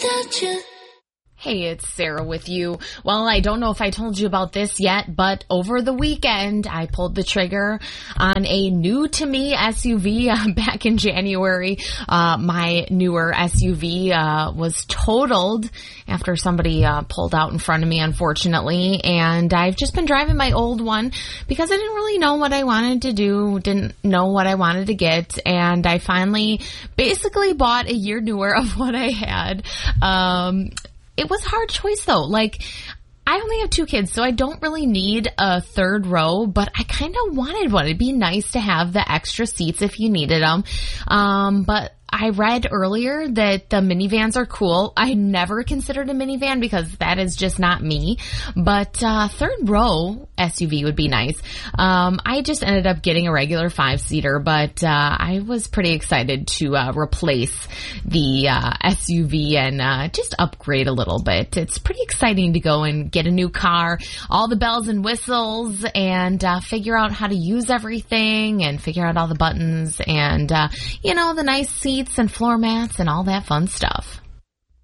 without you. Hey, it's Sarah with you. Well, I don't know if I told you about this yet, but over the weekend, I pulled the trigger on a new to me SUV back in January. My newer SUV was totaled after somebody pulled out in front of me, unfortunately, and I've just been driving my old one because I didn't really know what I wanted to do, didn't know what I wanted to get, and I finally basically bought a year newer of what I had. It was a hard choice though. Like, I only have 2 kids, so I don't really need a third row, but I kind of wanted one. It'd be nice to have the extra seats if you needed them. But I read earlier that the minivans are cool. I never considered a minivan because that is just not me. But third row SUV would be nice. I just ended up getting a regular 5-seater, but I was pretty excited to replace the SUV and just upgrade a little bit. It's pretty exciting to go and get a new car, all the bells and whistles, and figure out how to use everything and figure out all the buttons and, the nice seats and floor mats and all that fun stuff.